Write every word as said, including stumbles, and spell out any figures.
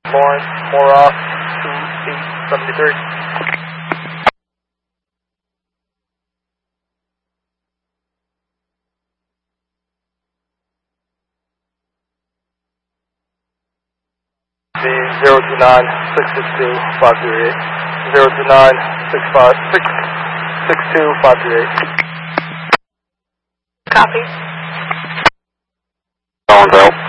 Lawrence, more off, two eight seventy-three. zero two nine six six two five zero eight. zero two nine six five six six two five zero eight. Copy. Lawrence out.